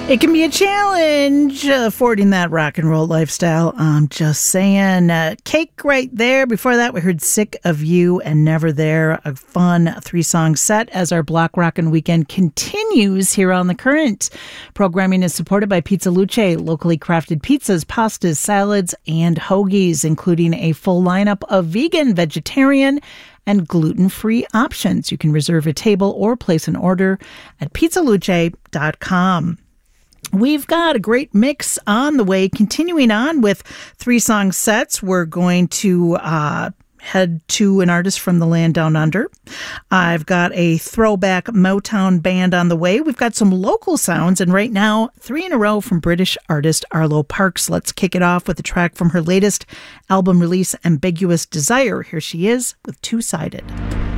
It can be a challenge affording that rock and roll lifestyle. I'm just saying. Cake right there. Before that, we heard Sick of You and Never There. A fun 3-song set as our Block Rockin' Weekend continues here on The Current. Programming is supported by Pizza Luce, locally crafted pizzas, pastas, salads, and hoagies, including a full lineup of vegan, vegetarian, and gluten-free options. You can reserve a table or place an order at pizzaluce.com. We've got a great mix on the way. Continuing on with 3-song sets, we're going to head to an artist from the land down under. I've got a throwback Motown band on the way. We've got some local sounds, and right now, 3 in a row from British artist Arlo Parks. Let's kick it off with a track from her latest album release, Ambiguous Desire. Here she is with Two-Sided.